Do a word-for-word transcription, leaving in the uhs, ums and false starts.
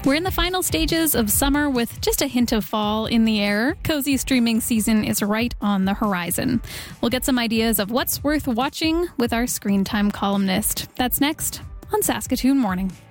We're in the final stages of summer with just a hint of fall in the air. Cozy streaming season is right on the horizon. We'll get some ideas of what's worth watching with our Screen Time columnist. That's next on Saskatoon Morning.